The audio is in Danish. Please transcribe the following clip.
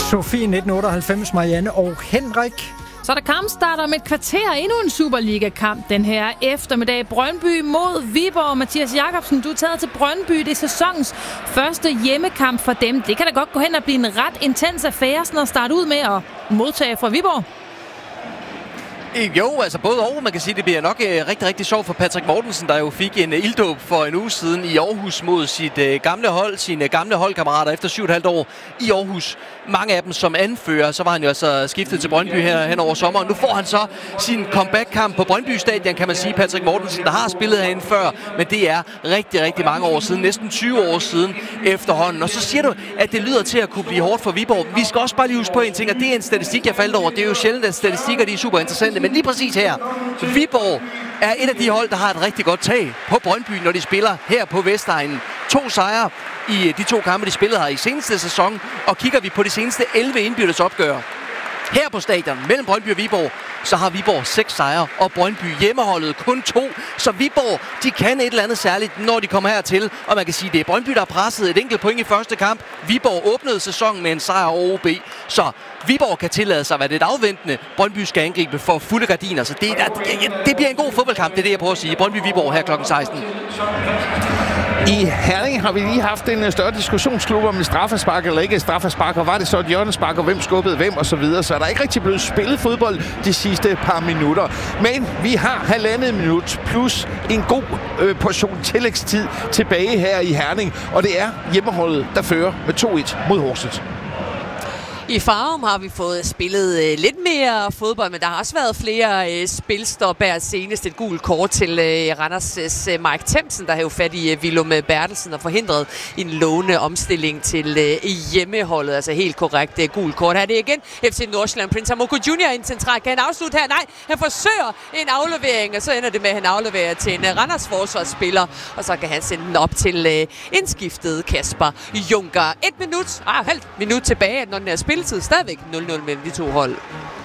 Sofie 1998, Marianne og Henrik. Så der kampstarter om et kvarter endnu en Superliga-kamp den her eftermiddag. Brøndby mod Viborg. Mathias Jakobsen, du er taget til Brøndby. Det er sæsonens første hjemmekamp for dem. Det kan da godt gå hen og blive en ret intens affære, sådan at starte ud med at modtage fra Viborg. Jo, altså både og. Man kan sige, det bliver nok rigtig, rigtig sjovt for Patrick Mortensen, der jo fik en ilddåb for en uge siden i Aarhus mod sit gamle hold, sine gamle holdkammerater efter 7,5 år i Aarhus. Mange af dem som anfører, så var han jo altså skiftet til Brøndby her hen over sommeren. Nu får han så sin comeback-kamp på Brøndby Stadion, kan man sige. Patrick Mortensen, der har spillet herinde før, men det er rigtig, rigtig mange år siden. Næsten 20 år siden efterhånden. Og så siger du, at det lyder til at kunne blive hårdt for Viborg. Vi skal også bare lige huske på en ting, og det er en statistik, jeg faldt over. Det er jo sjældent, at statistikker de er super interessante, men lige præcis her. Viborg er et af de hold, der har et rigtig godt tag på Brøndby, når de spiller her på Vestegnen. 2 sejre i de 2 kampe, de spillede her i seneste sæson. Og kigger vi på de seneste 11 indbyrdes opgør her på stadion mellem Brøndby og Viborg, så har Viborg 6 sejre, og Brøndby hjemmeholdet kun 2. Så Viborg, de kan et eller andet særligt, når de kommer hertil. Og man kan sige, det er Brøndby, der har presset et enkelt point i første kamp. Viborg åbnede sæsonen med en sejr over OB. Så Viborg kan tillade sig at være lidt afventende. Brøndby skal angribe for fulde gardiner. Så det bliver en god fodboldkamp, det er det, jeg prøver at sige. Brøndby-Viborg her kl. 16. I Herning har vi lige haft en større diskussionsklub om et straffespark eller ikke et straffespark, og var det så et hjørnespark, og hvem skubbede hvem og så videre. Så er der ikke rigtig blevet spillet fodbold de sidste par minutter. Men vi har 1,5 minut plus en god portion tillægstid tilbage her i Herning, og det er hjemmeholdet, der fører med 2-1 mod Horsens. I Farum har vi fået spillet lidt mere fodbold, men der har også været flere spilstop her. Senest et gult kort til Randers' Mike Themsen, der har jo fat i Willum Bertelsen og forhindret en lovende omstilling til hjemmeholdet. Altså helt korrekt gult kort. Her er det igen FC Nordsjælland. Prince Amoko Jr. en central. Kan han afslutte her? Nej, han forsøger en aflevering, og så ender det med, at han afleverer til en Randers forsvarsspiller, og så kan han sende den op til indskiftet Kasper Junker. 1 minut, halvt minut tilbage, når den er spilletid. Stadigvæk 0-0 mellem de 2 hold.